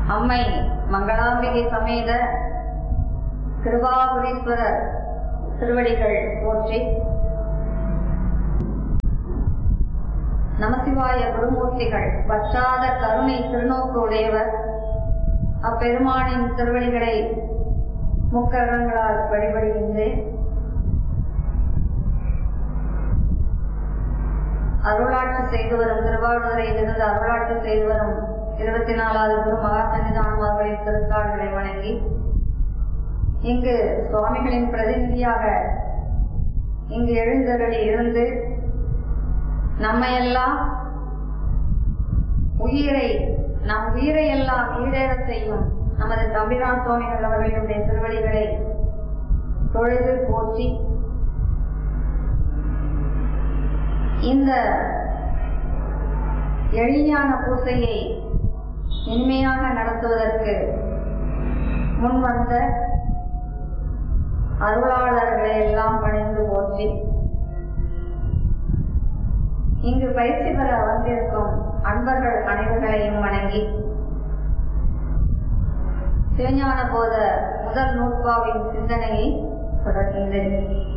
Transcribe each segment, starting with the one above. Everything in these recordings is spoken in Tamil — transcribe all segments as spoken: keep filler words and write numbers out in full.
அம்மை மங்களாம்பிகை சமேத கிருபாபுரீஸ்வரர் திருவடிகள் போற்றி. நமசிவாய குருமூர்த்திகள் பற்றாத கருணை திருநோக்கு உடையவர். அப்பெருமானின் திருவடிகளை முக்கரங்களால் வழிபடுகின்றேன். அருளாட்சி செய்து வரும் திருவாரூரில் இருந்து அருளாட்சி செய்து வரும் இருபத்தி நாலாவது குரு மகா சன்னிதானம் அவர்களின் திருக்காடுகளை வணங்கி, இங்கு சுவாமிகளின் பிரதிநிதியாக இங்கு எழுந்தருளி இருந்து நம்மையெல்லாம் உயிரை நம் உயிரை எல்லாம் ஈடேற செய்யும் நமது தம்பிரான் சுவாமிகள் அவர்களுடைய திருவடிகளை தொழுது போற்றி, இந்த எளிமையான பூசையை இனிமையாக நடத்துவதற்கு முன்வந்த அருளாளர்களை எல்லாம் பணிந்து போற்றி, இங்கு பயிற்சி பெற வந்திருக்கும் அன்பர்கள் அனைவர்களையும் வணங்கி, சிவஞான போத முதல் நூற்பாவின் சிந்தனையை தொடர்கின்றேன்.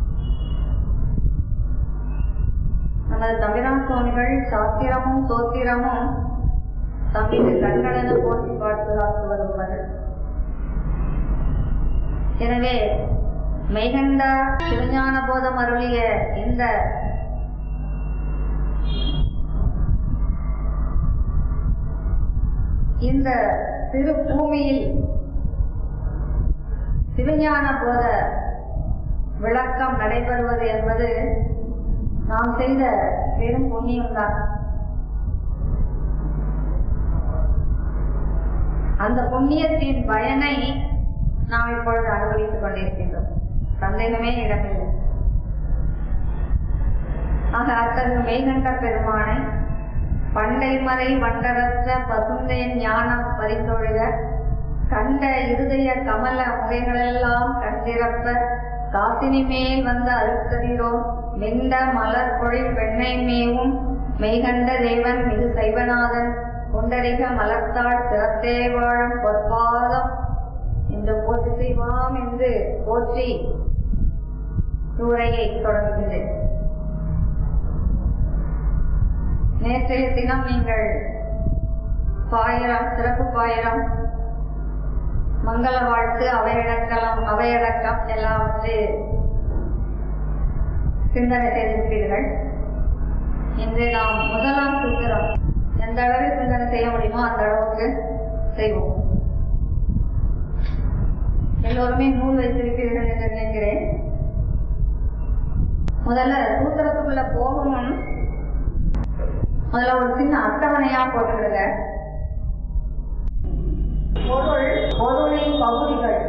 நமது தம்பிரான் சுவாமிகள் சாத்திரமும் சோத்திரமும் தம்பிது கண்களென போற்றி பாட்டுகளாக்கு வருவார்கள். எனவே மெய்கண்ட சிவஞான போதம் அருளிய இந்த இந்த திரு பூமியில் சிவஞான போத விளக்கம் நடைபெறுவது என்பது நாம் செய்த பெரும் புண்ணியம்தான். அந்த புண்ணியத்தின் பயனை நாம் இப்பொழுது அனுபவித்துக் கொண்டிருக்கின்றோம், சந்தேகமே இடமில்லை. ஆக அத்தகு மெய்கண்ட பெருமானை பண்டை மறை வண்டரற்ற பசுந்தையின் ஞானம் பரிந்தொழுக கண்ட இருதய கமல முகைகளெல்லாம் கண்டிரப்ப காசினி மேல் வந்த அருக்கதிரோம் மெண்ட மலர் பொழில் வெண்ணை மேவும் மெய்கண்ட தேவன் மிகு சைவநாதன் குண்டரிக மலர்த்தாள் சிறத்தே வாழும் பொற்பாதம் என்று போற்றி செய்வாம் என்று போற்றி உரையை தொடங்குகின்றேன். நேற்றைய தினம் நீங்கள் பாயிரம் சிறப்பு பாயிரம் மங்கள வாழ்த்து அவையடக்கலாம் அவையடக்கம் எல்லாவற்றையும் சிந்தனை செய்திருப்பீர்கள். இன்று நாம் முதலாம் சூத்திரம் எந்த அளவில் சிந்தனை செய்ய முடியுமோ அந்த அளவுக்கு செய்வோம். எல்லோருமே நூல் வைத்திருப்பீர்கள் என்று நினைக்கிறேன். முதல்ல சூத்திரத்துக்குள்ள போகணும், முதல்ல ஒரு சின்ன அட்டவணையா போட்டுடுங்க. பொருள் பொருளின் பகுதிகள்